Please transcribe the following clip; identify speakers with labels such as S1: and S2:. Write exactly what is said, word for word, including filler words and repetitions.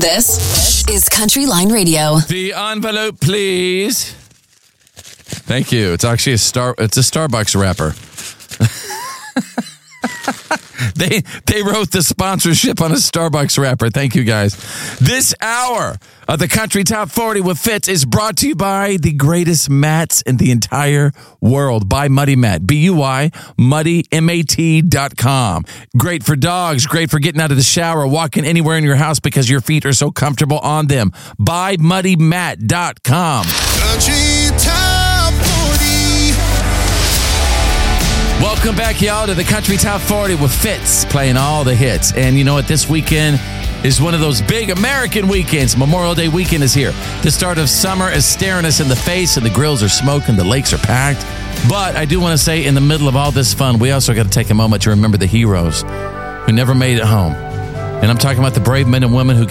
S1: This is Country Line Radio.
S2: The envelope, please. Thank you. It's actually a star. It's a Starbucks wrapper. They they wrote the sponsorship on a Starbucks wrapper. Thank you, guys. This hour of the Country Top forty with Fitz is brought to you by the greatest mats in the entire world. Buy Muddy Mat. B U I, muddy, M A T dot com. Great for dogs. Great for getting out of the shower, walking anywhere in your house because your feet are so comfortable on them. Buy muddy mat dot com.
S3: Country Top forty.
S2: Welcome back, y'all, to the Country Top forty with Fitz, playing all the hits. And you know what? This weekend is one of those big American weekends. Memorial Day weekend is here. The start of summer is staring us in the face, and the grills are smoking, the lakes are packed. But I do want to say, in the middle of all this fun, we also got to take a moment to remember the heroes who never made it home. And I'm talking about the brave men and women who